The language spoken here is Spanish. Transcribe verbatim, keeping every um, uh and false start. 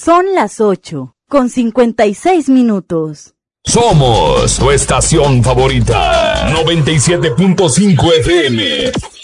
Son las ocho, con cincuenta y seis minutos. Somos tu estación favorita, noventa y siete punto cinco F M.